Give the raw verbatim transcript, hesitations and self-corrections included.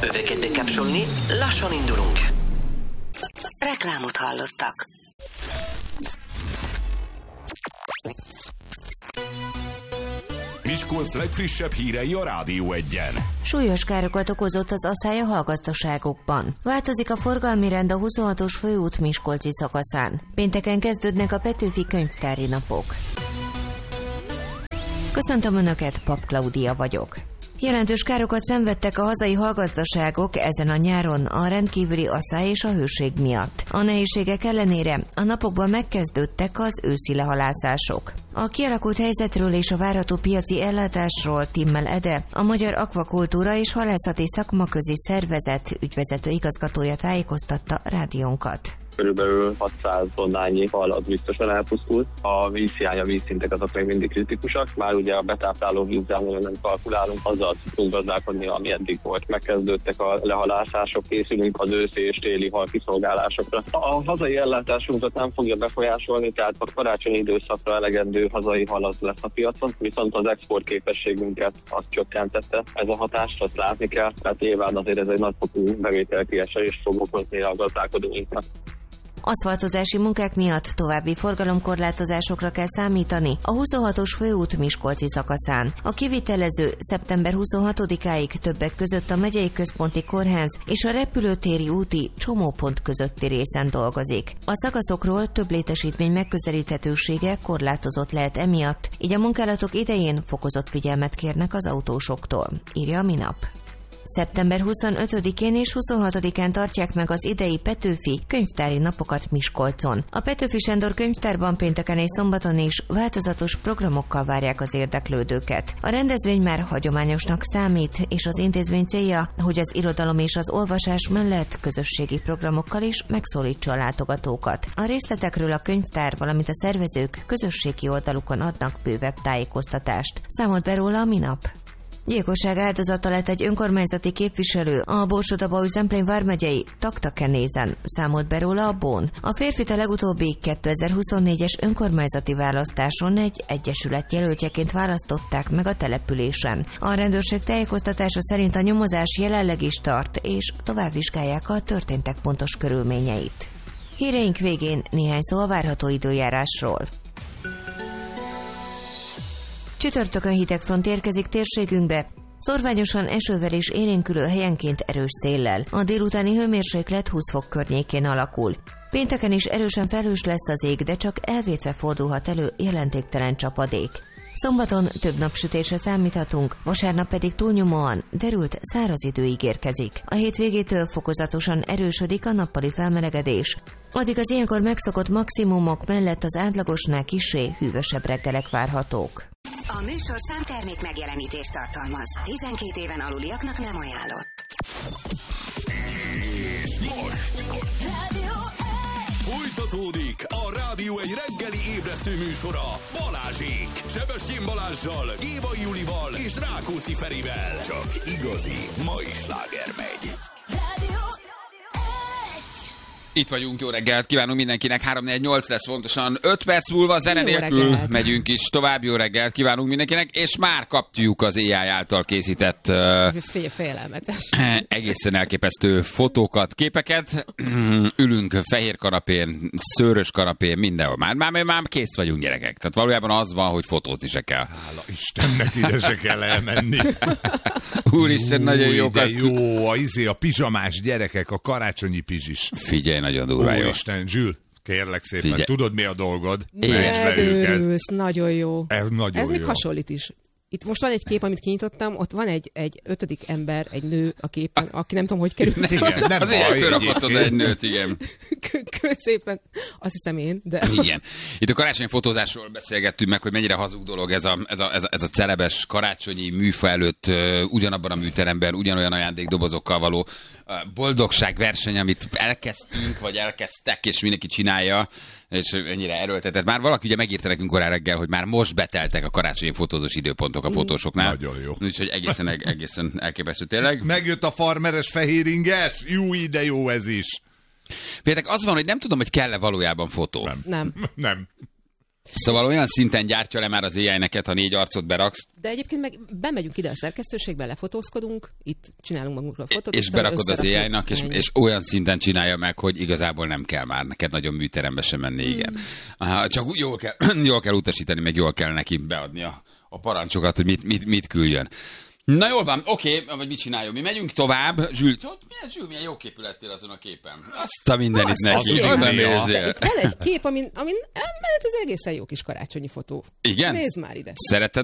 Öveket bekapcsolni, lassan indulunk. Reklámot hallottak. Miskolc legfrissebb hírei a Rádió Egyen. Súlyos károkat okozott az aszály a hallgazdaságokban. Változik a forgalmi rend a huszonhatos főút miskolci szakaszán. Pénteken kezdődnek a Petőfi könyvtári napok. Köszöntöm Önöket, Pap Klaudia vagyok. Jelentős károkat szenvedtek a hazai hallgazdaságok ezen a nyáron a rendkívüli aszály és a hőség miatt. A nehézségek ellenére a napokban megkezdődtek az őszi lehalászások. A kialakult helyzetről és a várható piaci ellátásról Timmel Ede, a Magyar Akvakultúra és Halászati Szakmaközi Szervezet ügyvezető igazgatója tájékoztatta rádiónkat. Körülbelül hatszáz tonnányi hal az biztosan elpusztult. A vízhiány, a vízszintek azok még mindig kritikusak. Már ugye a betápláló vízzel nem kalkulálunk, azzal tudunk gazdálkodni, ami eddig volt. Megkezdődtek a lehalászások, készülünk az őszi és téli hal kiszolgálásokra. A hazai ellátásunkat nem fogja befolyásolni, tehát a karácsonyi időszakra elegendő hazai hal az lesz a piacon, viszont az export képességünket azt csökkentette. Ez a hatást azt látni kell, tehát nyilván azért ez egy nagyfokú bevételkiesést fog okozni a gazdálkodóinknak. Aszfaltozási munkák miatt további forgalomkorlátozásokra kell számítani a huszonhatos főút miskolci szakaszán. A kivitelező szeptember huszonhatodikáig többek között a megyei központi kórház és a repülőtéri úti csomópont közötti részen dolgozik. A szakaszokról több létesítmény megközelíthetősége korlátozott lehet emiatt, így a munkálatok idején fokozott figyelmet kérnek az autósoktól, írja a Minap. szeptember huszonötödikén és huszonhatodikán tartják meg az idei Petőfi könyvtári napokat Miskolcon. A Petőfi Sándor könyvtárban pénteken és szombaton is változatos programokkal várják az érdeklődőket. A rendezvény már hagyományosnak számít, és az intézmény célja, hogy az irodalom és az olvasás mellett közösségi programokkal is megszólítsa a látogatókat. A részletekről a könyvtár, valamint a szervezők közösségi oldalukon adnak bővebb tájékoztatást. Számolt be róla a Minap. Gyilkosság áldozata lett egy önkormányzati képviselő, a Borsod-Abaúj-Zemplén vármegyei Taktakenézen, számolt be róla a Bón. A férfit a legutóbbi kétezer-huszonnégyes önkormányzati választáson egy egyesület jelöltjeként választották meg a településen. A rendőrség tájékoztatása szerint a nyomozás jelenleg is tart, és tovább vizsgálják a történtek pontos körülményeit. Híreink végén néhány szó a várható időjárásról. Csütörtökön hidegfront érkezik térségünkbe, szorványosan esővel és élénkülő helyenként erős széllel. A délutáni hőmérséklet húsz fok környékén alakul. Pénteken is erősen felhős lesz az ég, de csak elvétve fordulhat elő jelentéktelen csapadék. Szombaton több napsütésre számíthatunk, vasárnap pedig túlnyomóan derült száraz idő ígérkezik. A hétvégétől fokozatosan erősödik a nappali felmelegedés. Addig az ilyenkor megszokott maximumok mellett az átlagosnál kissé hűvösebb reggelek várhatók. A műsor számtermék megjelenítést tartalmaz. tizenkét éven aluliaknak nem ajánlott. És most Rádió folytatódik a Rádió egy reggeli ébresztő műsora Balázsék. Sebestyén Balázssal, Gévai Julival és Rákóczi Ferivel. Csak igazi mai sláger megy. Rádió Itt vagyunk, jó reggelt kívánunk mindenkinek, három négy nyolc lesz pontosan, öt perc múlva zene nélkül megyünk is tovább, jó reggelt kívánunk mindenkinek, és már kapjuk az á i által készített uh, félelmetes. egészen elképesztő fotókat, képeket, ülünk fehér kanapén, szőrös kanapén, mindenhol, már, már, már kész vagyunk gyerekek, tehát valójában az van, hogy fotózni se kell. Hála Istennek, ide se kell elmenni. Úristen, Ú, nagyon jó. Jó, a, izé, a pizsamás gyerekek, a karácsonyi pizsis. Figyelj, nagyon durvá jó. Úristen, Zsül, kérlek szépen, Figyelj. Tudod mi a dolgod? Megőrülsz, nagyon jó. Ez nagyon Ez jó. még hasonlít is. Itt most van egy kép, amit kinyitottam, ott van egy, egy ötödik ember, egy nő a képen, aki nem tudom, hogy került. Igen, nem Azért baj, fölrakott az egy nőt, igen. Szépen, azt hiszem én, de... Igen. Itt a karácsonyi fotózásról beszélgettünk meg, hogy mennyire hazug dolog ez a, ez a, ez a, ez a celebes karácsonyi műfa előtt uh, ugyanabban a műteremben, ugyanolyan ajándékdobozokkal való uh, boldogságverseny, amit elkezdtünk, vagy elkezdtek, és mindenki csinálja, és ennyire erőltetett. Már valaki ugye megírta nekünk korán reggel, hogy már most beteltek a karácsonyi fotózós időpontok a fotósoknál. Nagyon jó. Úgyhogy egészen, egészen elképesztő tényleg. Megjött a farmeres fehéringes, jó ide jó ez is. Például az van, hogy nem tudom, hogy kell-e valójában fotó. Nem. Nem. Nem. Szóval olyan szinten gyártja le már az á i neked, ha négy arcot beraksz. De egyébként meg bemegyünk ide a szerkesztőségbe, lefotózkodunk, itt csinálunk magunkról fotót. És berakod az á i-nak, és, és olyan szinten csinálja meg, hogy igazából nem kell már neked nagyon műterembe sem menni, igen. Aha, csak jól kell, jól kell utasítani, meg jól kell neki beadni a, a parancsokat, hogy mit, mit, mit küldjön. Na jól van, oké, okay, vagy mit csináljon? Mi megyünk tovább. Zsül, milyen, Zsül, milyen jó kép lettél azon a képen. Azt a mindenit neki. Itt van egy kép, amin, amin ez egészen jó kis karácsonyi fotó. Igen? Nézd már ide. Szereted